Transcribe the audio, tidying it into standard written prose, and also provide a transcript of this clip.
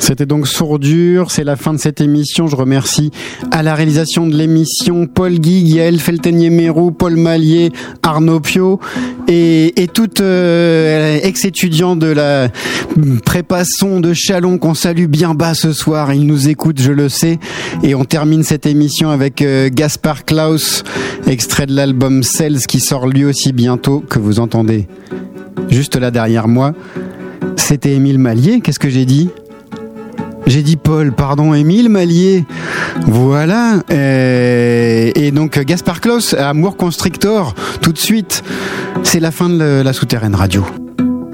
C'était donc Sourdure, c'est la fin de cette émission. Je remercie à la réalisation de l'émission Paul Guigues, Yael Feltenier-Mérou, Paul Mallier, Arnaud Pio et tout ex-étudiant de la prépa son de Chalon qu'on salue bien bas ce soir. Il nous écoute, je le sais. Et on termine cette émission avec Gaspard Klaus, extrait de l'album Cells qui sort lui aussi bientôt, que vous entendez juste là derrière moi. C'était Émile Mallier. Qu'est-ce que j'ai dit ? J'ai dit Paul, pardon, Émile Mallier. Voilà. Et donc Gaspard Klaus, Amour Constrictor, tout de suite. C'est la fin de la Souterraine Radio.